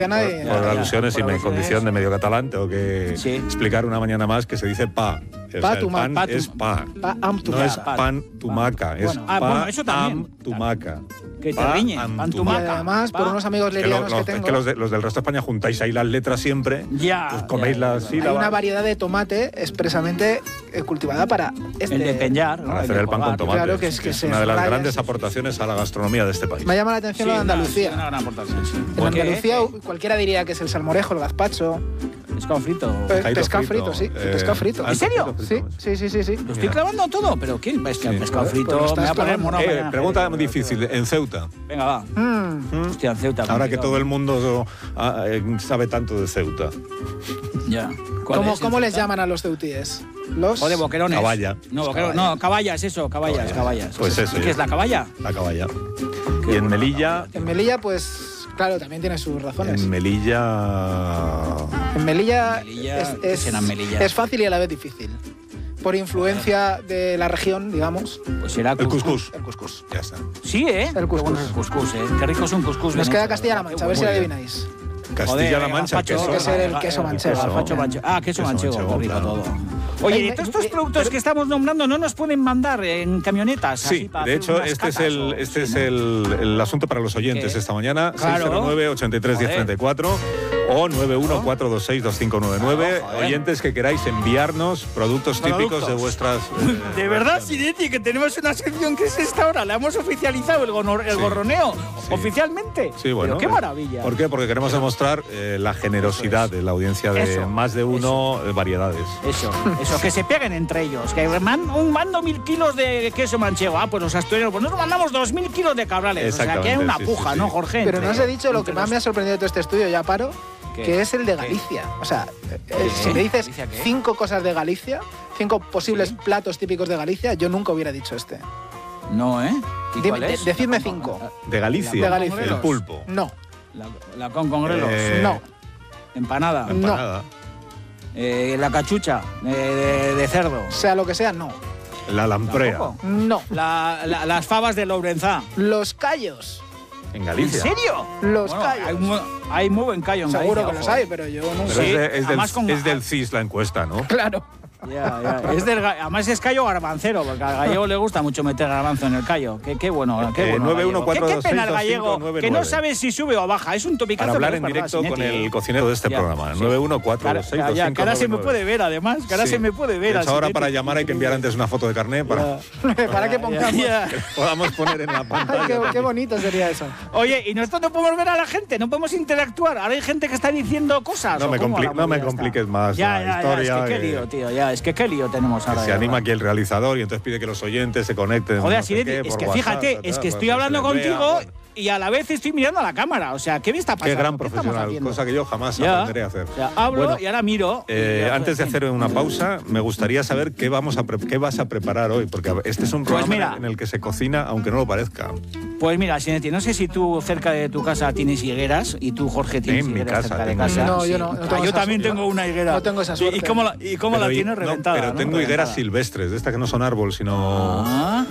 Por alusiones y mi condición de medio catalán tengo que explicar una mañana más que se dice pa. El pan es pa. No es pan tumaca, es pa am tumaca. Que te riñe, pan tumaca. Además, por unos amigos lerianos que tengo... Es que los del resto de España juntáis ahí las letras siempre, pues coméis las sílabas. Hay una variedad de tomate expresamente cultivada para el de peñar, para hacer el pan con tomate. Claro, que es una de las grandes aportaciones a la gastronomía de este país. Me llama la atención lo de Andalucía. Una gran aportación, sí. En Andalucía cualquiera diría que es el salmorejo, el gazpacho... Pescado frito. Pescado frito, sí. Pescado frito. ¿En serio? Sí. Lo estoy clavando todo, pero ¿qué? Es que el pescado frito me va a poner mono. Pregunta muy difícil. En Ceuta. Venga, va. Hostia, en Ceuta. Ahora que todo el mundo sabe tanto de Ceuta. Ya. ¿Cómo les llaman a los ceutíes? O de boquerones. Caballa. No, caballas, eso, caballas. Pues eso. ¿Qué es la caballa? La caballa. Y en Melilla... En Melilla, pues... Claro, también tiene sus razones. En Melilla es fácil y a la vez difícil. Por influencia de la región, digamos. Pues será el cuscús. El cuscús. Ya está. Sí, El cuscús. Qué bueno es el cuscús, Qué rico es un cuscús. Nos queda Castilla-La Mancha, a ver si la adivináis. Castilla-La Mancha, Tiene que ser el queso manchego. Queso manchego, qué rico todo. Oye, y todos estos productos que estamos nombrando no nos pueden mandar en camionetas. Sí, de hecho, este es el asunto para los oyentes esta mañana. 609-83-1034 o 914262599. Oyentes que queráis enviarnos productos típicos de vuestras... de verdad, Sinetti, que tenemos una sección que es esta hora. La hemos oficializado, el gorroneo, oficialmente. Sí, bueno. Pero qué maravilla. ¿Por qué? Porque queremos demostrar la generosidad de la audiencia de más de uno variedades. Eso, que se peguen entre ellos. Que mando 1000 kilos de queso manchego. Pues los asturianos, pues nosotros mandamos 2000 kilos de cabrales. O sea, que hay una puja, ¿no, Jorge? Pero no os he dicho lo que más me ha sorprendido de todo este estudio, ya paro, que es el de Galicia. O sea, si me dices 5 cosas de Galicia, 5 posibles platos típicos de Galicia, yo nunca hubiera dicho este. No, ¿Y cuál es? Decidme 5. ¿De Galicia? De Galicia. El pulpo. No. La con grelos. No. Empanada. No. La cachucha de cerdo. Sea lo que sea, no. La lamprea. No. Las fabas de Lourenzá. Los callos. ¿En Galicia? ¿En serio? Los callos. Hay muy buen callo en Seguro Galicia. Que los hay, pero yo no sé. Pero es del CIS la encuesta, ¿no? Claro. Además es callo garbancero, porque al gallego le gusta mucho meter garbanzo en el callo. Qué bueno. Qué 914262599. Qué pena el gallego, que no sabe si sube o baja. Es un topicazo. Para hablar en directo con el cocinero de este programa. 914262599. Que ahora se me puede ver, además. Que ahora se me puede ver. Ahora para llamar hay que enviar antes una foto de carné para que pongamos. Que podamos poner en la pantalla. Qué bonito sería eso. Oye, y nosotros no podemos ver a la gente, no podemos interactuar. Ahora hay gente que está diciendo cosas. No me compliques más la historia. Es que qué lío, tío. Es que qué lío tenemos ahora. Se anima aquí el realizador y entonces pide que los oyentes se conecten. Joder, es que fíjate, es que estoy hablando contigo y a la vez estoy mirando a la cámara. O sea, ¿qué me está pasando? Qué gran profesional, cosa que yo jamás aprenderé a hacer. O sea, hablo y ahora miro. Antes de hacer una pausa, me gustaría saber qué vas a preparar hoy, porque este es un programa en el que se cocina, aunque no lo parezca. Pues mira, Sinetti, no sé si tú cerca de tu casa tienes higueras y tú, Jorge, tienes higueras cerca de casa. No, yo no. Yo también tengo una higuera. No tengo esa suerte. ¿Y cómo la tienes reventada? Pero tengo higueras silvestres, de estas que no son árbol, sino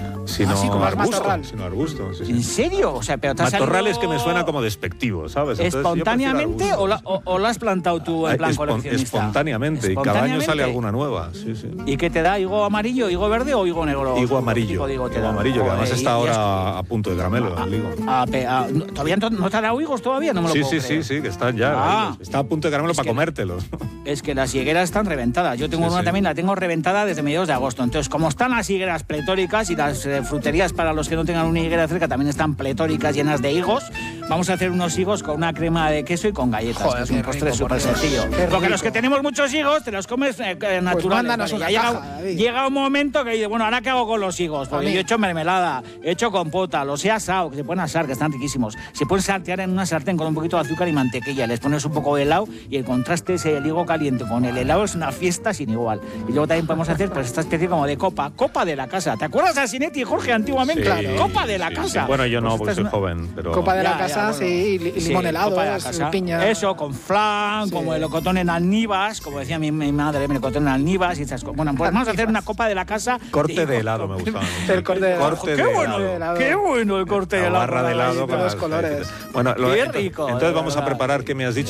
arbusto. ¿En serio? O sea, pero te has matorrales que me suena como despectivo, ¿sabes? ¿Espontáneamente o la has plantado tú en plan coleccionista? Espontáneamente, y cada año sale alguna nueva. Sí. ¿Y qué te da? ¿Higo amarillo, higo verde o higo negro? Higo amarillo. Higo amarillo, que además está ahora a punto de caramelo. ¿Todavía no te ha dado higos todavía? No me lo puedo creer. Sí, que están ya. Está a punto de caramelo para comértelos. Es que las higueras están reventadas. Yo tengo una también, la tengo reventada desde mediados de agosto. Entonces, como están las higueras pletóricas y las fruterías para los que no tengan una higuera cerca también están pletóricas, llenas de higos, vamos a hacer unos higos con una crema de queso y con galletas. Joder, que es un postre súper sencillo. Porque los que tenemos muchos higos, te los comes naturales. Pues llega un momento que dice, bueno, ¿ahora qué hago con los higos? Porque yo he hecho mermelada, he hecho compota, los he asado, que se pueden asar, que están riquísimos. Se pueden saltear en una sartén con un poquito de azúcar y mantequilla. Les pones un poco de helado y el contraste ese el higo caliente con el helado es una fiesta sin igual. Y luego también podemos hacer pues esta especie como de copa de la casa. ¿Te acuerdas a Sinetti y Jorge antiguamente? Sí, claro. Copa de la casa. Sí. Bueno, yo no, porque soy joven, pero... Copa de la casa casa, sí, limón helado, piña. Eso, con flan, como el melocotón en alnibas, como decía mi madre, melocotón en alnibas y esas cosas. Bueno, pues vamos a hacer una copa de la casa. Corte de helado me gustaba. El corte de helado. Qué bueno el corte de helado. La barra de helado con los colores. Bueno, qué rico. Entonces vamos a preparar, ¿qué me has dicho?